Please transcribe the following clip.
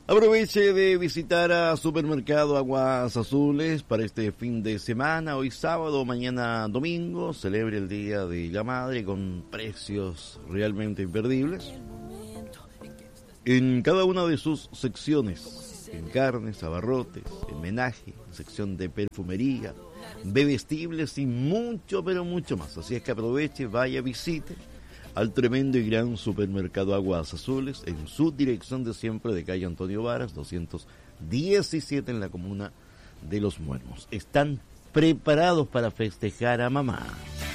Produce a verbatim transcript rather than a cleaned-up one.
Aproveche de visitar a Supermercado Aguas Azules para este fin de semana, hoy sábado, mañana domingo, celebre el Día de la Madre con precios realmente imperdibles. En cada una de sus secciones, en carnes, abarrotes, en menaje, sección de perfumería, bebestibles y mucho, pero mucho más. Así es que aproveche, vaya, visite al tremendo y gran Supermercado Aguas Azules en su dirección de siempre de calle Antonio Varas, doscientos diecisiete en la comuna de Los Muermos. Están preparados para festejar a mamá.